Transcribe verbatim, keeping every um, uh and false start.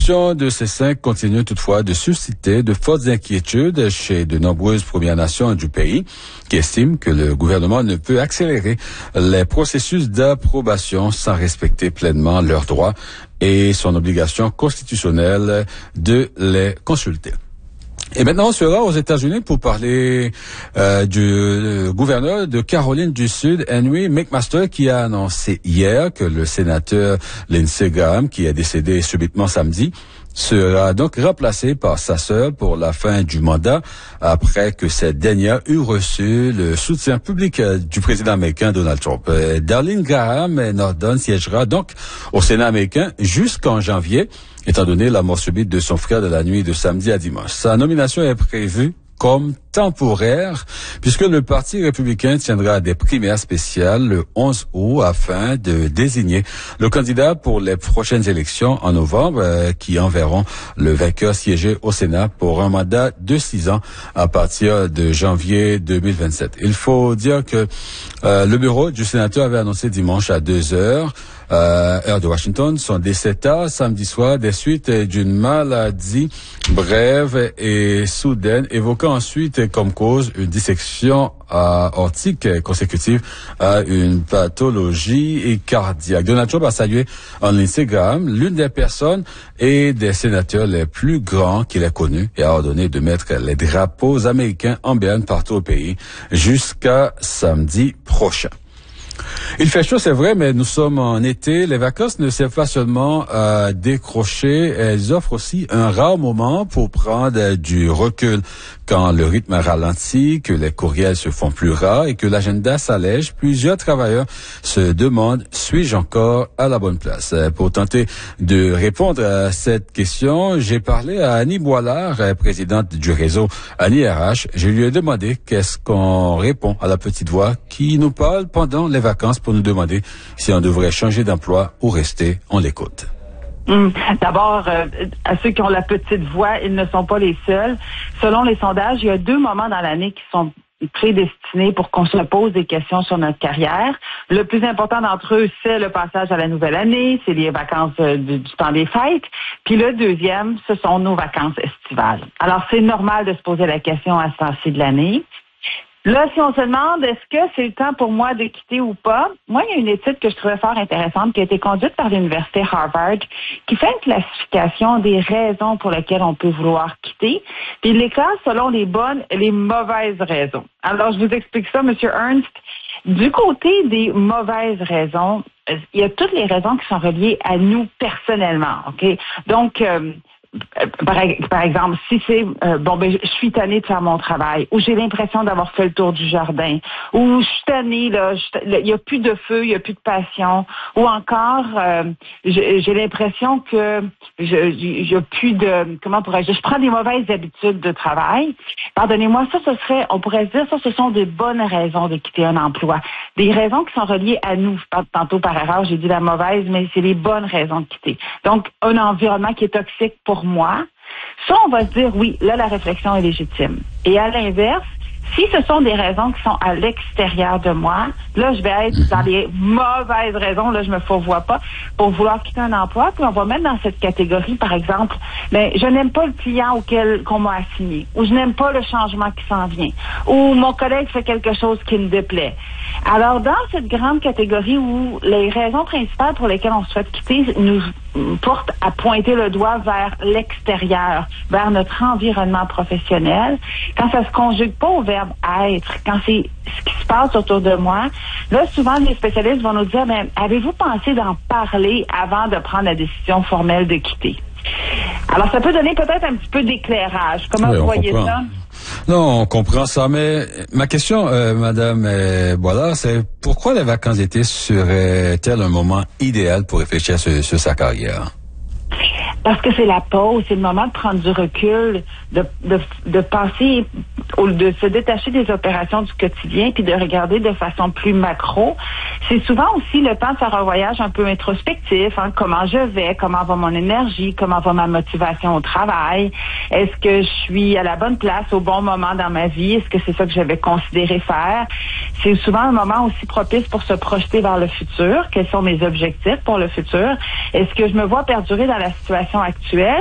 De ces cinq continue toutefois de susciter de fortes inquiétudes chez de nombreuses Premières Nations du pays qui estiment que le gouvernement ne peut accélérer les processus d'approbation sans respecter pleinement leurs droits et son obligation constitutionnelle de les consulter. Et maintenant, on sera aux États-Unis pour parler euh, du euh, gouverneur de Caroline du Sud, Henry McMaster, qui a annoncé hier que le sénateur Lindsey Graham, qui est décédé subitement samedi, sera donc remplacé par sa sœur pour la fin du mandat après que cette dernière eut reçu le soutien public euh, du président américain Donald Trump. Euh, Darlene Graham Nordon siégera donc au Sénat américain jusqu'en janvier, étant donné la mort subite de son frère de la nuit de samedi à dimanche. Sa nomination est prévue comme temporaire, puisque le Parti républicain tiendra des primaires spéciales le onze août afin de désigner le candidat pour les prochaines élections en novembre, euh, qui enverront le vainqueur siéger au Sénat pour un mandat de six ans à partir de janvier deux mille vingt-sept. Il faut dire que euh, le bureau du sénateur avait annoncé dimanche à deux heures Euh, heure de Washington, son décès tard samedi soir des suites d'une maladie brève et soudaine, évoquant ensuite comme cause une dissection euh, aortique consécutive à une pathologie cardiaque. Donald Trump a salué en Lindsey Graham, l'une des personnes et des sénateurs les plus grands qu'il ait connus, et a ordonné de mettre les drapeaux américains en berne partout au pays jusqu'à samedi prochain. Il fait chaud, c'est vrai, mais nous sommes en été. Les vacances ne servent pas seulement à décrocher, elles offrent aussi un rare moment pour prendre du recul. Quand le rythme ralentit, que les courriels se font plus rares et que l'agenda s'allège, plusieurs travailleurs se demandent, suis-je encore à la bonne place? Pour tenter de répondre à cette question, j'ai parlé à Annie Boilard, présidente du réseau Annie R H. Je lui ai demandé qu'est-ce qu'on répond à la petite voix qui nous parle pendant les vacances pour nous demander si on devrait changer d'emploi ou rester. On l'écoute. Hum. D'abord, euh, à ceux qui ont la petite voix, ils ne sont pas les seuls. Selon les sondages, il y a deux moments dans l'année qui sont prédestinés pour qu'on se pose des questions sur notre carrière. Le plus important d'entre eux, c'est le passage à la nouvelle année, c'est les vacances euh, du, du temps des fêtes. Puis le deuxième, ce sont nos vacances estivales. Alors, c'est normal de se poser la question à ce temps-ci de l'année. Là, si on se demande, est-ce que c'est le temps pour moi de quitter ou pas? Moi, il y a une étude que je trouvais fort intéressante qui a été conduite par l'Université Harvard qui fait une classification des raisons pour lesquelles on peut vouloir quitter. Puis il les classe selon les bonnes et les mauvaises raisons. Alors, je vous explique ça, M. Ernst. Du côté des mauvaises raisons, il y a toutes les raisons qui sont reliées à nous personnellement, OK? Donc, euh, Par, par exemple, si c'est euh, bon, ben je suis tannée de faire mon travail, ou j'ai l'impression d'avoir fait le tour du jardin, ou je suis tannée là, il y a plus de feu, il y a plus de passion, ou encore euh, j'ai, j'ai l'impression que je j'ai plus de comment pourrais-je, je prends des mauvaises habitudes de travail. Pardonnez-moi, ça ce serait, on pourrait se dire ça, ce sont des bonnes raisons de quitter un emploi, des raisons qui sont reliées à nous. Tantôt par erreur, j'ai dit la mauvaise, mais c'est les bonnes raisons de quitter. Donc un environnement qui est toxique pour moi, ça, on va se dire, oui, là, la réflexion est légitime. Et à l'inverse, si ce sont des raisons qui sont à l'extérieur de moi, là, je vais être dans les mauvaises raisons, là, je me fourvoie pas, pour vouloir quitter un emploi, puis on va mettre dans cette catégorie, par exemple, ben, je n'aime pas le client auquel qu'on m'a assigné, ou je n'aime pas le changement qui s'en vient, ou mon collègue fait quelque chose qui me déplaît. Alors, dans cette grande catégorie où les raisons principales pour lesquelles on souhaite quitter nous portent à pointer le doigt vers l'extérieur, vers notre environnement professionnel, quand ça se conjugue pas au verbe être, quand c'est ce qui se passe autour de moi, là, souvent, les spécialistes vont nous dire, ben, avez-vous pensé d'en parler avant de prendre la décision formelle de quitter? Alors, ça peut donner peut-être un petit peu d'éclairage. Comment oui, vous voyez comprend. ça? Non, on comprend ça, mais ma question, euh, Madame euh, Boilard, c'est pourquoi les vacances d'été seraient-elles un moment idéal pour réfléchir sur, sur sa carrière? Parce que c'est la pause, c'est le moment de prendre du recul, de, de, de passer, de se détacher des opérations du quotidien puis de regarder de façon plus macro. C'est souvent aussi le temps de faire un voyage un peu introspectif, hein, comment je vais, comment va mon énergie, comment va ma motivation au travail, est-ce que je suis à la bonne place au bon moment dans ma vie, est-ce que c'est ça que j'avais considéré faire. c'est souvent un moment aussi propice pour se projeter vers le futur. Quels sont mes objectifs pour le futur? Est-ce que je me vois perdurer dans la situation actuelle